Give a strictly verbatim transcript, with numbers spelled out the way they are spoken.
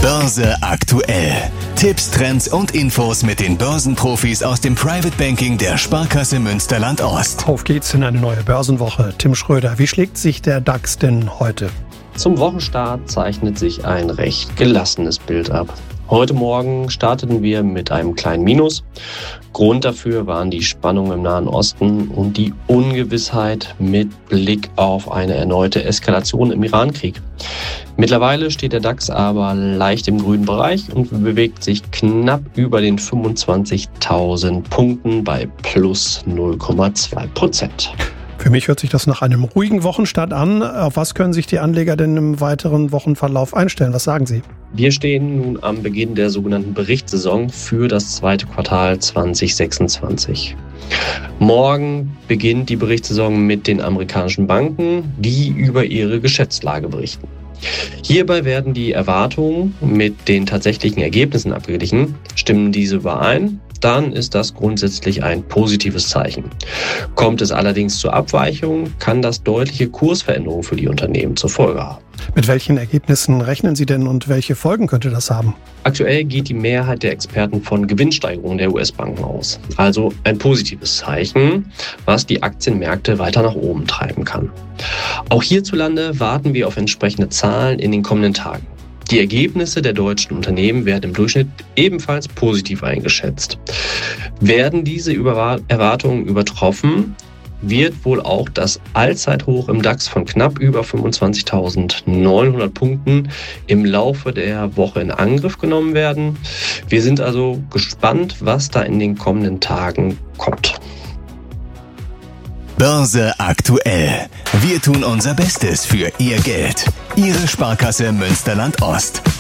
Börse aktuell. Tipps, Trends und Infos mit den Börsenprofis aus dem Private Banking der Sparkasse Münsterland-Ost. Auf geht's in eine neue Börsenwoche. Tim Schröder, wie schlägt sich der DAX denn heute? Zum Wochenstart zeichnet sich ein recht gelassenes Bild ab. Heute Morgen starteten wir mit einem kleinen Minus. Grund dafür waren die Spannungen im Nahen Osten und die Ungewissheit mit Blick auf eine erneute Eskalation im Iran-Krieg. Mittlerweile steht der DAX aber leicht im grünen Bereich und bewegt sich knapp über den fünfundzwanzigtausend Punkten bei plus null Komma zwei Prozent. Für mich hört sich das nach einem ruhigen Wochenstart an. Auf was können sich die Anleger denn im weiteren Wochenverlauf einstellen? Was sagen Sie? Wir stehen nun am Beginn der sogenannten Berichtssaison für das zweite Quartal zwanzig sechsundzwanzig. Morgen beginnt die Berichtssaison mit den amerikanischen Banken, die über ihre Geschäftslage berichten. Hierbei werden die Erwartungen mit den tatsächlichen Ergebnissen abgeglichen. Stimmen diese überein, dann ist das grundsätzlich ein positives Zeichen. Kommt es allerdings zur Abweichung, kann das deutliche Kursveränderungen für die Unternehmen zur Folge haben. Mit welchen Ergebnissen rechnen Sie denn und welche Folgen könnte das haben? Aktuell geht die Mehrheit der Experten von Gewinnsteigerungen der U S-Banken aus. Also ein positives Zeichen, was die Aktienmärkte weiter nach oben treiben kann. Auch hierzulande warten wir auf entsprechende Zahlen in den kommenden Tagen. Die Ergebnisse der deutschen Unternehmen werden im Durchschnitt ebenfalls positiv eingeschätzt. Werden diese Erwartungen übertroffen, wird wohl auch das Allzeithoch im DAX von knapp über fünfundzwanzigtausendneunhundert Punkten im Laufe der Woche in Angriff genommen werden. Wir sind also gespannt, was da in den kommenden Tagen kommt. Börse aktuell. Wir tun unser Bestes für Ihr Geld. Ihre Sparkasse Münsterland-Ost.